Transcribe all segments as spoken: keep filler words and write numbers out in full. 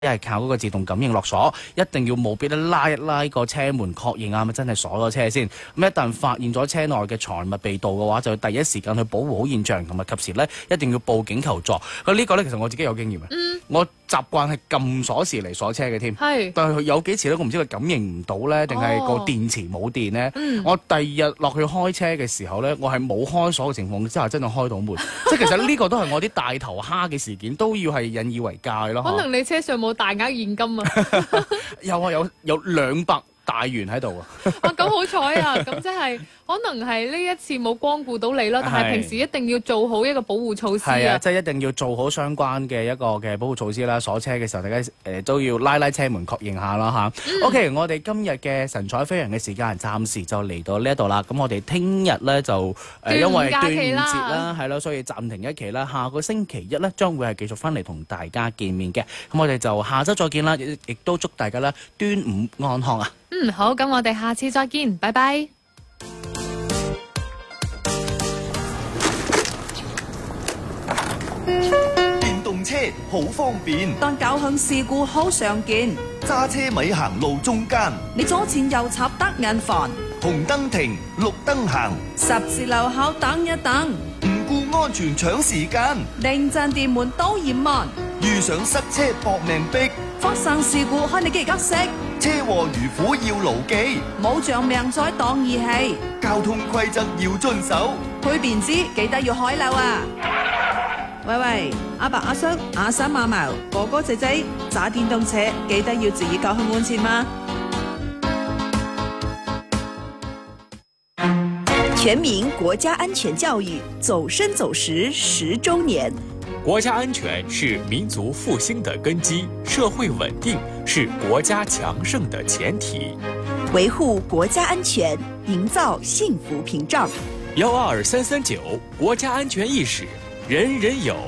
一係靠嗰個自動感應落鎖，一定要務必咧拉一拉個車門確認啊，咪真係鎖咗車先。咁一旦發現咗車內嘅財物被盜嘅話，就要第一時間去保護好現場，同埋及時咧一定要報警求助。咁呢個咧其實我自己有經驗嘅，嗯、我習慣係撳鎖匙嚟鎖車嘅添，是但係有幾次咧，我唔知佢感應唔到咧，定係個電池冇電咧。哦、我第二日落去開車嘅時候咧，我係冇開鎖嘅情況之下，真係開到門。即係其實呢個都係我啲大頭蝦嘅事件，都要係引以為戒咯。 可能你車上冇大額現金啊？有啊，有有兩百大元喺度啊！ 啊，咁好彩啊！咁即係可能係呢一次冇光顧到你啦，但係平時一定要做好一個保護措施啊！ 係啊，即係一定要做好相關嘅一個嘅保護措施啦。鎖車嘅時候，大家誒、呃、都要拉拉車門確認下啦嚇。嗯、OK，我哋今日嘅神采飛揚嘅時間暫時就嚟到呢一度啦。咁我哋聽日咧就誒、呃、因為端午節啦，係咯，所以暫停一期啦。下個星期一咧將會係繼續翻嚟同大家見面嘅。咁我哋就下週再見啦，亦亦都祝大家咧端午安康啊！ 嗯，好，咁我哋下次再見，拜拜。 電動車好方便， 但交通事故好常見。 揸車咪行路中間， 你左前右插得眼煩， 紅燈停，綠燈行， 十字路口等一等， 唔顧安全搶時間， 臨陣電門都嫌慢， 遇上塞車搏命逼， 發生事故看你幾急色。 車禍如虎要牢記， 冇長命在當義氣， 交通規則要遵守。 去便知記得要開漏啊！喂喂，阿伯阿叔、阿嬸阿嫲、哥哥姐姐揸電動車記得要注意交通安全嗎？ 全民國家安全教育走深走實十週年。 國家安全是民族復興的根基，社會穩定是國家強盛的前提。 維護國家安全，營造幸福屏障。 幺二三三九，國家安全意識，人人有。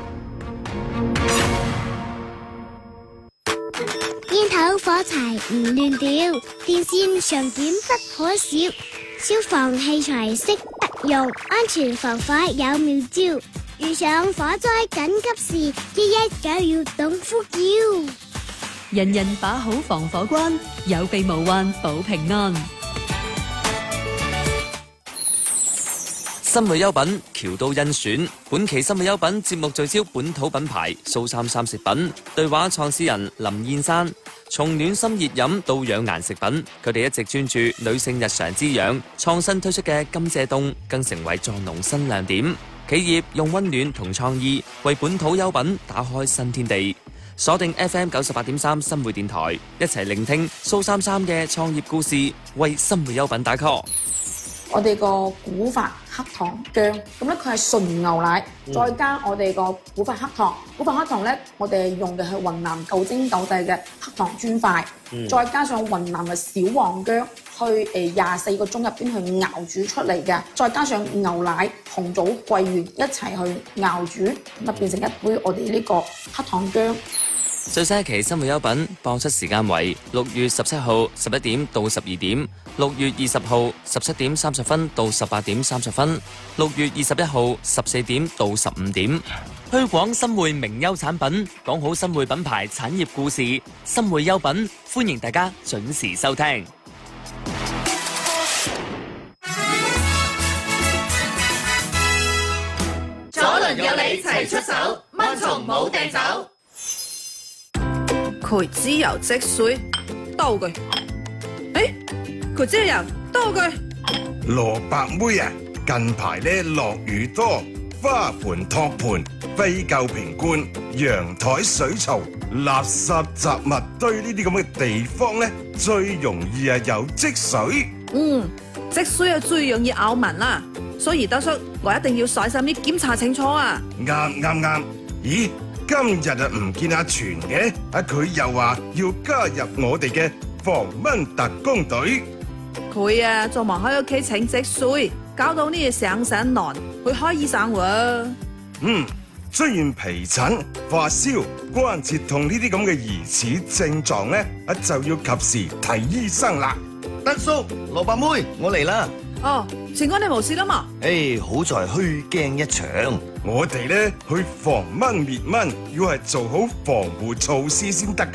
煙頭火柴唔亂掉，電線常點不可少，消防器材識得用，安全防火有妙招。遇上火災緊急事，一一九要懂呼叫。 人人把好防火關，有備無患保平安。 新會優品橋都甄選，本期新會優品節目聚焦本土品牌蘇三三食品，對話創始人林燕山。從暖心熱飲到養顏食品，佢哋一直專注女性日常滋養，創新推出嘅甘蔗凍更成為助濃新亮點。企業用溫暖同創意為本土優品打開新天地。鎖定 F M 九十八點三新會電台，一齊聆聽蘇三三嘅創業故事，為新會優品打 call。 我哋個古法黑糖薑，咁咧佢係純牛奶，嗯、再加我哋個古法黑糖。古法黑糖咧，我哋用嘅係雲南夠精夠製嘅黑糖磚塊，嗯、再加上雲南嘅小黃薑，去誒廿四個鐘入邊去熬煮出嚟嘅，再加上牛奶、紅棗、桂圓一齊去熬煮，咁就變成一杯我哋呢個黑糖薑。 最新一期新會優品播出時間為六月十七號十一點到十二點，六月二十號十七點三十分到十八點三十分，六月二十一號十四點到十五點。推廣新會名優產品，講好新會品牌產業故事。新會優品，歡迎大家準時收聽。 左鄰右里齊出手，蚊蟲冇掟走。 佢只有積水，倒佢。誒，佢只有倒佢。 蘿蔔妹啊，近排咧落雨多，花盆托盤、廢舊瓶罐、陽台水槽、垃圾雜物堆呢啲咁嘅地方咧，最容易啊有積水。 嗯，積水啊最容易咬民啦，所以德叔我一定要細心啲檢查清楚啊。 啱啱啱，咦？今日啊唔見阿全嘅，啊佢又話要加入我哋嘅防蚊特工隊。 佢啊仲忙喺屋企請積水，搞到呢嘢上上難，去開醫生喎。 嗯，出現皮疹、發燒、關節痛呢啲咁嘅疑似症狀咧，啊就要及時睇醫生啦。 德叔，蘿蔔妹，我嚟啦！ 哦，成哥你冇事啦嘛？ 誒，好在虛驚一場。 我哋咧去防蚊滅蚊，要係做好防護措施先得㗎。